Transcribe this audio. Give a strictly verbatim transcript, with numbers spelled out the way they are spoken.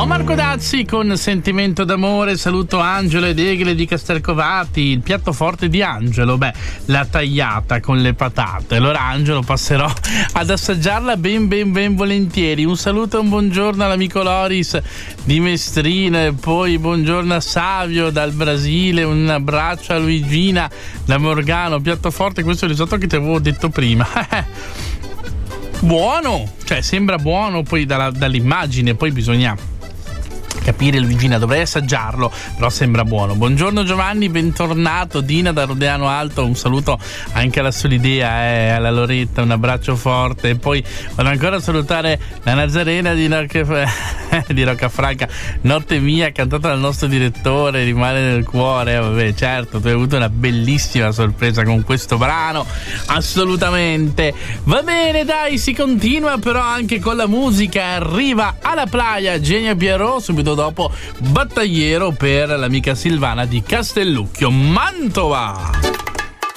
Ho Marco Dazzi con Sentimento d'amore, saluto Angelo ed Egle di Castelcovati. Il piatto forte di Angelo, beh, la tagliata con le patate. Allora Angelo, passerò ad assaggiarla ben ben ben volentieri. Un saluto e un buongiorno all'amico Loris di Mestrina, e poi buongiorno a Savio dal Brasile, un abbraccio a Luigina da Morgano. Piatto forte questo risotto che ti avevo detto prima. Buono, cioè sembra buono poi dalla, dall'immagine, poi bisogna capire. Luigina, dovrei assaggiarlo, però sembra buono. Buongiorno Giovanni, bentornato. Dina da Rodeano Alto, un saluto anche alla Solidea, eh, alla Loretta, un abbraccio forte. E poi vado ancora a salutare la Nazarena di, Rocca, di Roccafranca, Notte mia, cantata dal nostro direttore, rimane nel cuore. Vabbè, certo, tu hai avuto una bellissima sorpresa con questo brano, assolutamente. Va bene, dai, si continua però anche con la musica. Arriva alla playa Genia Pierrot, subito dopo Battagliero per l'amica Silvana di Castellucchio, Mantova.